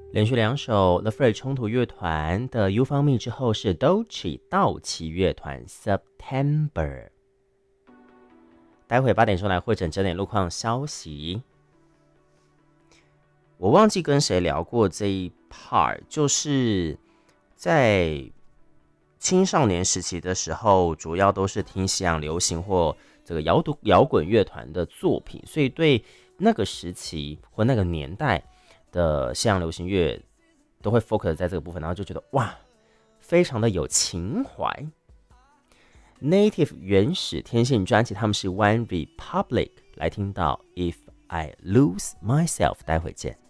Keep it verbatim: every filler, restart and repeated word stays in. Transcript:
连续两首 The Fray 冲突乐团的 You Found Me 之后是 Doechii 道奇乐团 September。待会八点钟来会诊整点路况消息。我忘记跟谁聊过这一 part， 就是在青少年时期的时候，主要都是听西洋流行或这个摇摇滚乐团的作品，所以对那个时期或那个年代的西洋流行乐都会 focus 在这个部分，然后就觉得哇，非常的有情怀。Native 原始天性专辑，他们是 One Republic， 来听到 If I Lose Myself， 待会见。